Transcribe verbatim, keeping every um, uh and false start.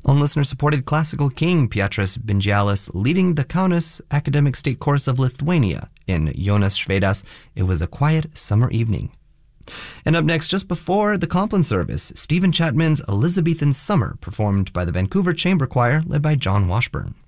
On listener-supported classical king Pietras Bingialis leading the Kaunas Academic State Chorus of Lithuania in Jonas Švedas, It Was a Quiet Summer Evening. And up next, just before the Compline service, Stephen Chapman's Elizabethan Summer, performed by the Vancouver Chamber Choir, led by John Washburn.